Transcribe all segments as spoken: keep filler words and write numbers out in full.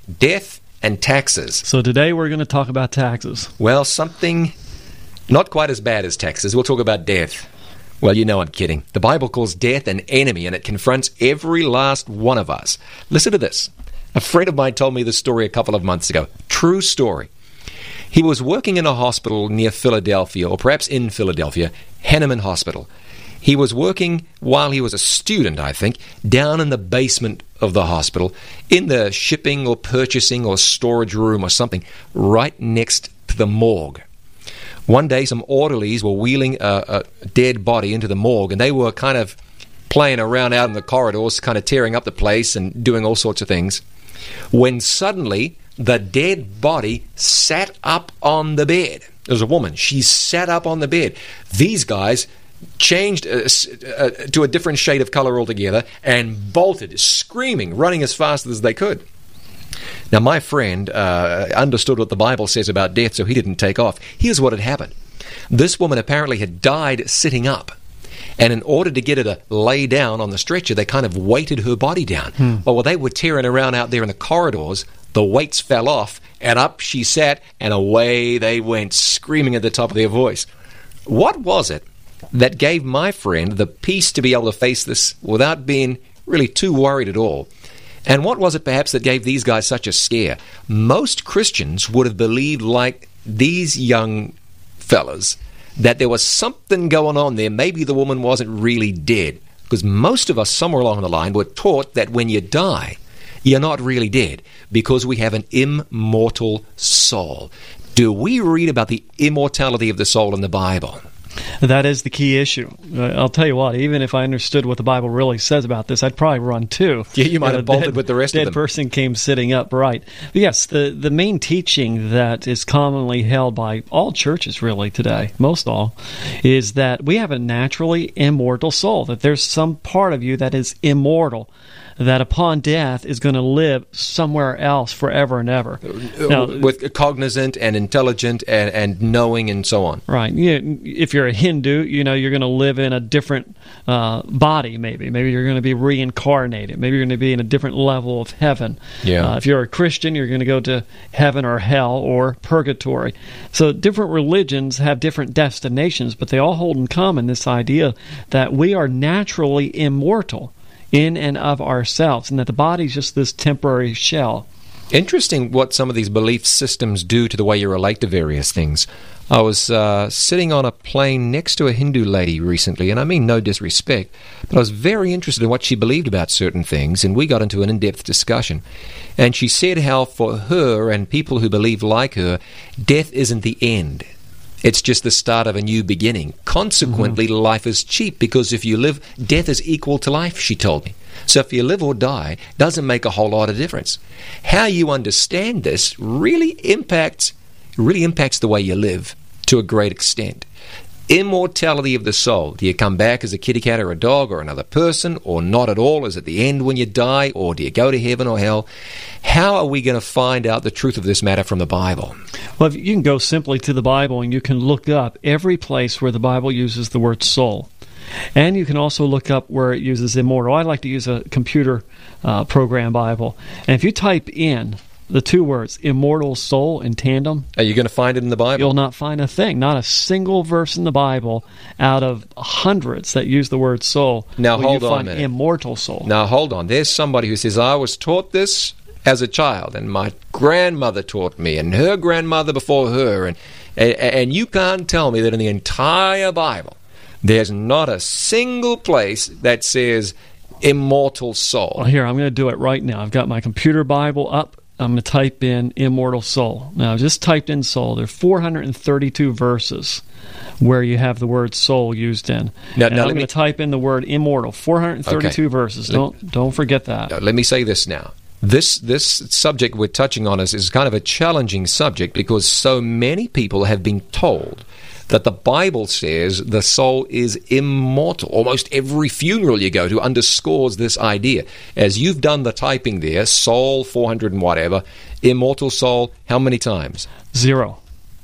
death and taxes. So today we're going to talk about taxes. Well, something not quite as bad as taxes. We'll talk about death. Well, you know I'm kidding. The Bible calls death an enemy, and it confronts every last one of us. Listen to this. A friend of mine told me this story a couple of months ago. True story. He was working in a hospital near Philadelphia, or perhaps in Philadelphia, Henneman Hospital. He was working while he was a student, I think, down in the basement of the hospital, in the shipping or purchasing or storage room or something, right next to the morgue. One day, some orderlies were wheeling a, a dead body into the morgue, and they were kind of playing around out in the corridors, kind of tearing up the place and doing all sorts of things, when suddenly the dead body sat up on the bed. There was a woman. She sat up on the bed. These guys changed uh, uh, to a different shade of color altogether and bolted, screaming, running as fast as they could. Now, my friend uh, understood what the Bible says about death, so he didn't take off. Here's what had happened. This woman apparently had died sitting up, and in order to get her to lay down on the stretcher, they kind of weighted her body down. Hmm. Well, while they were tearing around out there in the corridors, the weights fell off, and up she sat, and away they went, screaming at the top of their voice. What was it that gave my friend the peace to be able to face this without being really too worried at all? And what was it perhaps that gave these guys such a scare? Most Christians would have believed, like these young fellas, that there was something going on there. Maybe the woman wasn't really dead. Because most of us, somewhere along the line, were taught that when you die, you're not really dead, because we have an immortal soul. Do we read about the immortality of the soul in the Bible? That is the key issue. Uh, I'll tell you what, even if I understood what the Bible really says about this, I'd probably run too. Yeah, you might you have know, bolted dead, with the rest dead of them. Dead person came sitting up, right. But yes, the, the main teaching that is commonly held by all churches really today, most all, is that we have a naturally immortal soul, that there's some part of you that is immortal, that upon death is going to live somewhere else forever and ever. Now, with cognizant and intelligent and, and knowing and so on. Right. You, if you're a Hindu, you know, you're going to live in a different uh, body maybe. Maybe you're going to be reincarnated. Maybe you're going to be in a different level of heaven. Yeah. Uh, if you're a Christian, you're going to go to heaven or hell or purgatory. So different religions have different destinations, but they all hold in common this idea that we are naturally immortal in and of ourselves, and that the body is just this temporary shell. Interesting what some of these belief systems do to the way you relate to various things. I was uh, sitting on a plane next to a Hindu lady recently, and I mean no disrespect, but I was very interested in what she believed about certain things, and we got into an in-depth discussion. And she said how for her and people who believe like her, death isn't the end. It's just the start of a new beginning. Consequently, mm-hmm. life is cheap, because if you live, death is equal to life, she told me. So if you live or die, doesn't make a whole lot of difference. How you understand this really impacts, really impacts the way you live to a great extent. Immortality of the soul. Do you come back as a kitty cat or a dog or another person, or not at all? Is it the end when you die, or do you go to heaven or hell? How are we going to find out the truth of this matter from the Bible? Well, you can go simply to the Bible and you can look up every place where the Bible uses the word soul. And you can also look up where it uses immortal. I like to use a computer uh, program Bible. And if you type in the two words, immortal soul, in tandem, are you going to find it in the Bible? You'll not find a thing. Not a single verse in the Bible out of hundreds that use the word soul. Now, will hold you on find a minute. Immortal soul. Now, hold on. There's somebody who says, I was taught this as a child, and my grandmother taught me, and her grandmother before her, and, and, and you can't tell me that in the entire Bible there's not a single place that says immortal soul. Well, here, I'm going to do it right now. I've got my computer Bible up. I'm going to type in immortal soul. Now, I just typed in soul. There are four hundred thirty-two verses where you have the word soul used in. Now, and now I'm let going me... to type in the word immortal. four hundred thirty-two okay. verses. Don't let... don't forget that. Now, let me say this now. This this subject we're touching on is, is kind of a challenging subject, because so many people have been told that the Bible says the soul is immortal. Almost every funeral you go to underscores this idea. As you've done the typing there, soul, four hundred and whatever, immortal soul, how many times? Zero.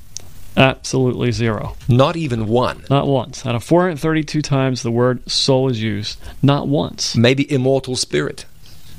Absolutely zero. Not even one. Not once. Out of four hundred thirty-two times the word soul is used, not once. Maybe immortal spirit.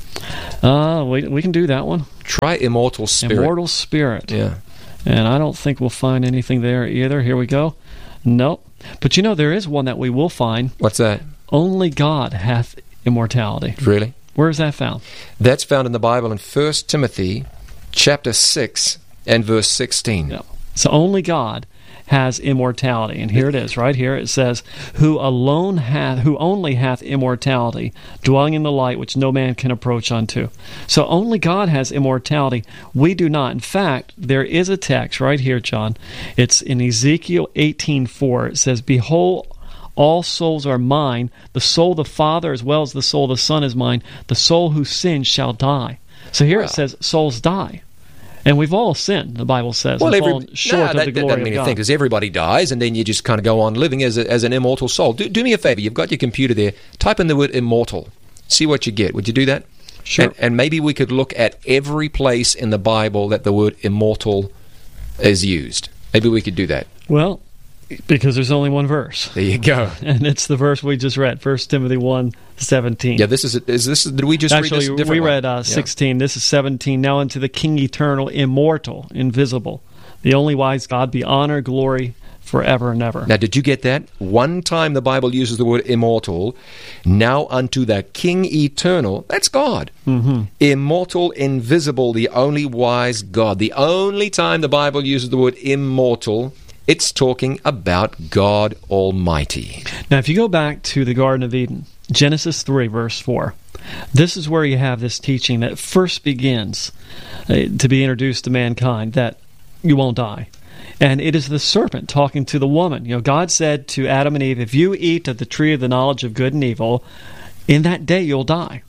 Uh, we, we can do that one. Try immortal spirit. Immortal spirit. Yeah. And I don't think we'll find anything there either. Here we go. Nope. But you know, there is one that we will find. What's that? Only God hath immortality. Really? Where is that found? That's found in the Bible in First Timothy chapter six and verse sixteen. Yep. So only God has immortality. And here it is, right here. It says, who alone hath, who only hath immortality, dwelling in the light which no man can approach unto. So only God has immortality. We do not. In fact, there is a text right here, John. It's in Ezekiel eighteen four. It says, behold, all souls are mine. The soul of the Father as well as the soul of the Son is mine. The soul who sins shall die. So here Wow. it says, souls die. And we've all sinned, the Bible says, Well, and every, fallen short no, of that, the that glory doesn't mean of a God. thing, because everybody dies, and then you just kind of go on living as, a, as an immortal soul. Do, do me a favor. You've got your computer there. Type in the word immortal. See what you get. Would you do that? Sure. And, and maybe we could look at every place in the Bible that the word immortal is used. Maybe we could do that. Well, because there's only one verse. There you go. And it's the verse we just read, First Timothy one seventeen. Yeah, this is, is this, did we just Actually, read this a different we one? read uh, Yeah. sixteen. This is seventeen. Now unto the King eternal, immortal, invisible, the only wise God, be honor, glory, forever and ever. Now, did you get that? One time the Bible uses the word immortal. Now unto the King eternal, that's God. Mm-hmm. Immortal, invisible, the only wise God. The only time the Bible uses the word immortal, it's talking about God Almighty. Now, if you go back to the Garden of Eden, Genesis three, verse four, this is where you have this teaching that first begins uh, to be introduced to mankind, that you won't die. And it is the serpent talking to the woman. You know, God said to Adam and Eve, if you eat of the tree of the knowledge of good and evil, in that day you'll die.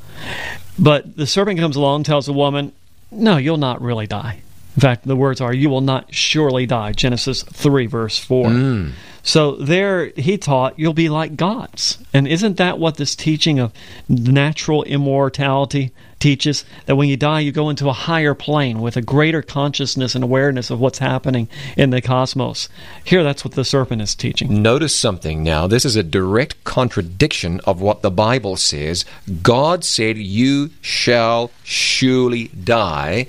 But the serpent comes along and tells the woman, no, you'll not really die. In fact, the words are, you will not surely die, Genesis three, verse four. Mm. So there he taught, you'll be like gods. And isn't that what this teaching of natural immortality teaches? That when you die, you go into a higher plane with a greater consciousness and awareness of what's happening in the cosmos. Here, that's what the serpent is teaching. Notice something now. This is a direct contradiction of what the Bible says. God said, you shall surely die.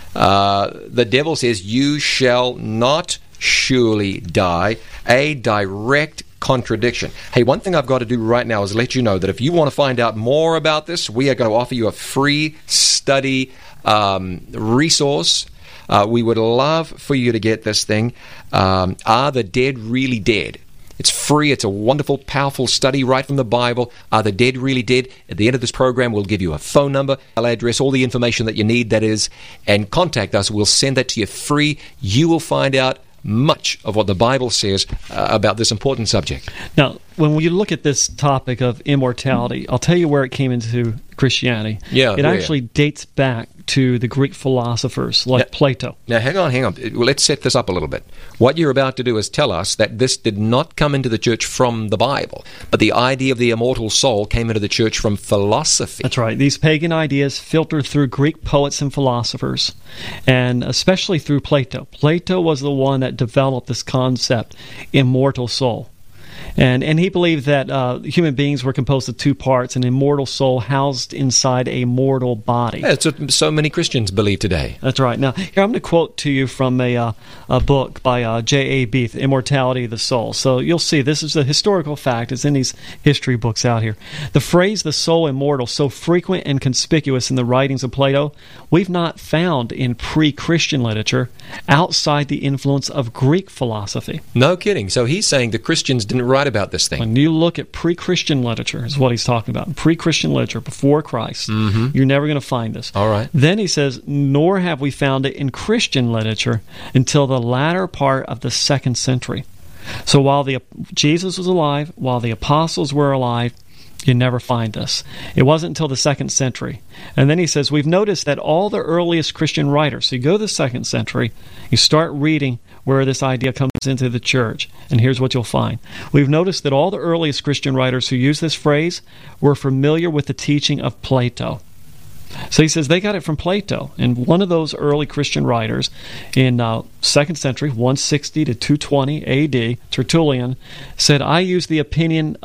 Uh, the devil says, you shall not surely die. A direct contradiction. Hey, one thing I've got to do right now is let you know that if you want to find out more about this, we are going to offer you a free study um, resource. Uh, we would love for you to get this thing. Um, Are the Dead Really Dead? It's free. It's a wonderful, powerful study right from the Bible. Are the dead really dead? At the end of this program, we'll give you a phone number, email address, all the information that you need, that is, and contact us. We'll send that to you free. You will find out much of what the Bible says uh, about this important subject. Now, when you look at this topic of immortality, I'll tell you where it came into Christianity. Yeah, it where? actually dates back to the Greek philosophers like Yeah. Plato. Now, hang on, hang on. Well, let's set this up a little bit. What you're about to do is tell us that this did not come into the church from the Bible, but the idea of the immortal soul came into the church from philosophy. That's right. These pagan ideas filtered through Greek poets and philosophers, and especially through Plato. Plato was the one that developed this concept, immortal soul. And and he believed that uh, human beings were composed of two parts, an immortal soul housed inside a mortal body. Yeah, it's what so many Christians believe today. That's right. Now, here I'm going to quote to you from a, uh, a book by uh, J A Beath, Immortality of the Soul. So you'll see this is a historical fact. It's in these history books out here. The phrase the soul immortal, so frequent and conspicuous in the writings of Plato, we've not found in pre-Christian literature outside the influence of Greek philosophy. No kidding. So he's saying the Christians didn't write about this thing. When you look at pre-Christian literature, is what he's talking about. Pre-Christian literature, before Christ, Mm-hmm. you're never going to find this. All right. Then he says, nor have we found it in Christian literature until the latter part of the second century. So while the Jesus was alive, while the apostles were alive, you never find this. It wasn't until the second century. And then he says, we've noticed that all the earliest Christian writers, so you go to the second century, you start reading where this idea comes into the church, and here's what you'll find. We've noticed that all the earliest Christian writers who use this phrase were familiar with the teaching of Plato. So he says they got it from Plato. And one of those early Christian writers in uh, second century, one sixty to two twenty A D, Tertullian, said, I use the opinion of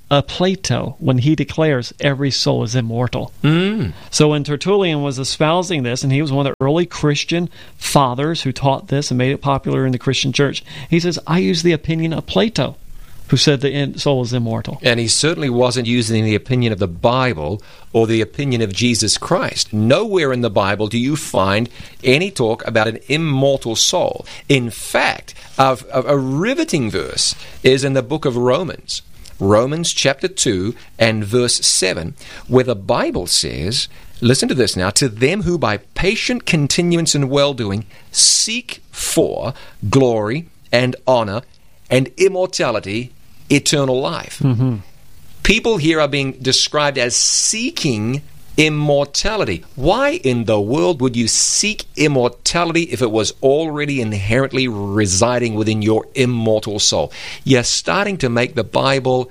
a Plato when he declares every soul is immortal. Mm. So when Tertullian was espousing this, and he was one of the early Christian fathers who taught this and made it popular in the Christian church, he says, I use the opinion of Plato, who said the soul is immortal. And he certainly wasn't using the opinion of the Bible or the opinion of Jesus Christ. Nowhere in the Bible do you find any talk about an immortal soul. In fact, a, a, a riveting verse is in the book of Romans. Romans chapter two and verse seven, where the Bible says, listen to this now, to them who by patient continuance in well-doing seek for glory and honor and immortality, eternal life. Mm-hmm. People here are being described as seeking immortality. Why in the world would you seek immortality if it was already inherently residing within your immortal soul? You're starting to make the Bible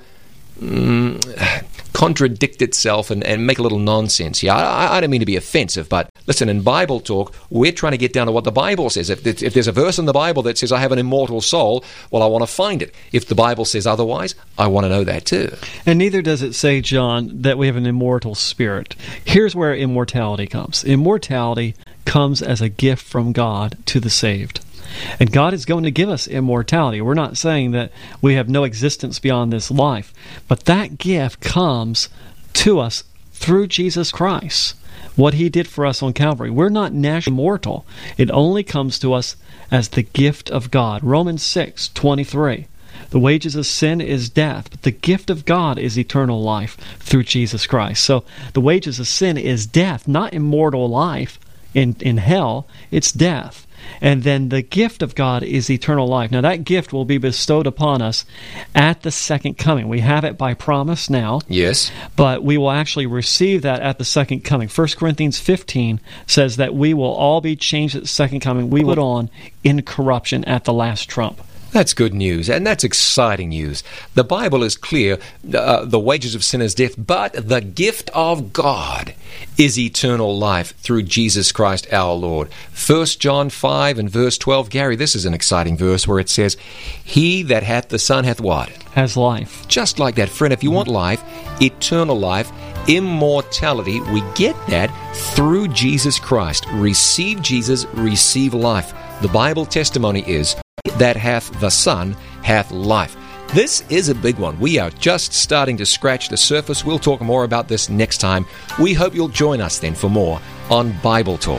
mm, contradict itself and, and make a little nonsense here. I, I don't mean to be offensive, but listen, in Bible talk, we're trying to get down to what the Bible says. If, if there's a verse in the Bible that says I have an immortal soul, well, I want to find it. If the Bible says otherwise, I want to know that too. And neither does it say, John, that we have an immortal spirit. Here's where immortality comes. Immortality comes as a gift from God to the saved. And God is going to give us immortality. We're not saying that we have no existence beyond this life, but that gift comes to us through Jesus Christ, what He did for us on Calvary. We're not naturally immortal. It only comes to us as the gift of God. Romans six twenty-three. The wages of sin is death, but the gift of God is eternal life through Jesus Christ. So the wages of sin is death, not immortal life in, in hell. It's death. And then the gift of God is eternal life. Now that gift will be bestowed upon us at the second coming. We have it by promise now. Yes. But we will actually receive that at the second coming. First Corinthians fifteen says that we will all be changed at the second coming. We will put on incorruption at the last trump. That's good news, and that's exciting news. The Bible is clear. Uh, the wages of sin is death, but the gift of God is eternal life through Jesus Christ our Lord. First John five and verse twelve. Gary, this is an exciting verse where it says, He that hath the Son hath what? Has life. Just like that, friend. If you want life, eternal life, immortality, we get that through Jesus Christ. Receive Jesus, receive life. The Bible testimony is, that hath the Son hath life. This is a big one. We are just starting to scratch the surface. We'll talk more about this next time. We hope you'll join us then for more on Bible Talk.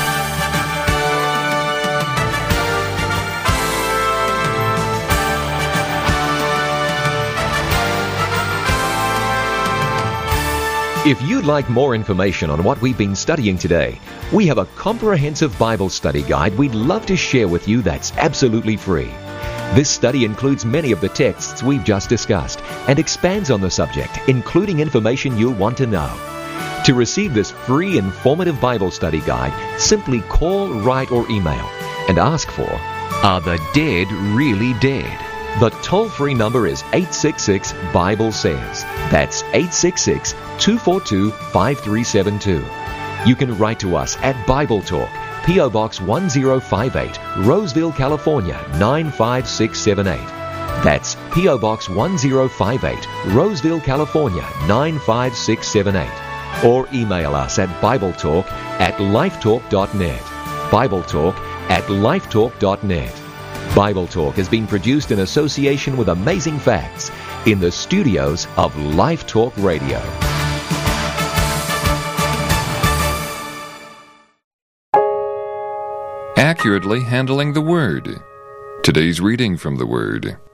If you'd like more information on what we've been studying today, we have a comprehensive Bible study guide we'd love to share with you that's absolutely free. This study includes many of the texts we've just discussed and expands on the subject, including information you'll want to know. To receive this free, informative Bible study guide, simply call, write, or email and ask for, Are the Dead Really Dead? The toll-free number is eight six six, Bible Says. That's eight six six, two four two, five three seven two. You can write to us at Bible Talk, P O Box one zero five eight, Roseville, California, nine five six seven eight. That's P O Box one zero five eight, Roseville, California, nine five six seven eight. Or email us at BibleTalk at lifetalk dot net. BibleTalk at lifetalk dot net. Bible Talk has been produced in association with Amazing Facts in the studios of Life Talk Radio. Accurately handling the Word. Today's reading from the Word